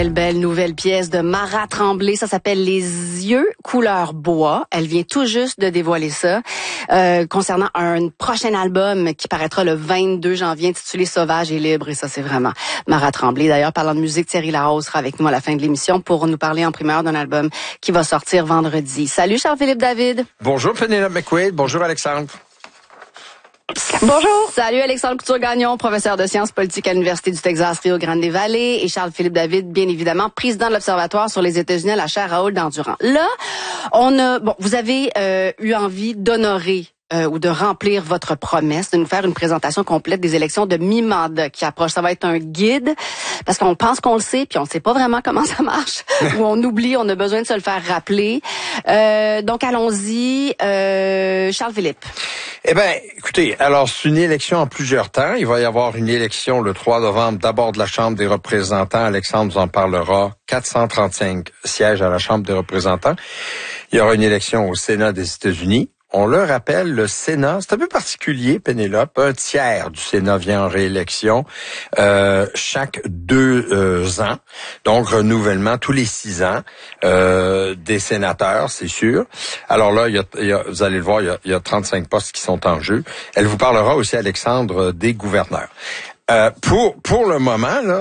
Belle nouvelle pièce de Mara Tremblay, ça s'appelle Les yeux couleur bois. Elle vient tout juste de dévoiler ça concernant un prochain album qui paraîtra le 22 janvier intitulé Sauvage et libre. Et ça, c'est vraiment Mara Tremblay. D'ailleurs, parlant de musique, Thierry Larose sera avec nous à la fin de l'émission pour nous parler en primeur d'un album qui va sortir vendredi. Salut Charles-Philippe David. Bonjour Penelope McQuaid. Bonjour Alexandre. Bonjour. Salut Alexandre Couture-Gagnon, professeur de sciences politiques à l'Université du Texas Rio Grande Valley, et Charles-Philippe David, bien évidemment, président de l'Observatoire sur les États-Unis à la chaire Raoul Dandurand. Là, vous avez eu envie d'honorer ou de remplir votre promesse, de nous faire une présentation complète des élections de mi-mandat qui approchent. Ça va être un guide, parce qu'on pense qu'on le sait, puis on ne sait pas vraiment comment ça marche, ou on oublie, on a besoin de se le faire rappeler. Donc, allons-y. Charles-Philippe. Eh bien, écoutez, alors c'est une élection en plusieurs temps. Il va y avoir une élection le 3 novembre, d'abord de la Chambre des représentants. Alexandre vous en parlera. 435 sièges à la Chambre des représentants. Il y aura une élection au Sénat des États-Unis. On le rappelle, le Sénat, c'est un peu particulier, Pénélope. Un tiers du Sénat vient en réélection chaque 2 ans. Donc, renouvellement tous les 6 ans des sénateurs, c'est sûr. Alors là, vous allez le voir, il y a 35 postes qui sont en jeu. Elle vous parlera aussi, Alexandre, des gouverneurs. Pour le moment, là,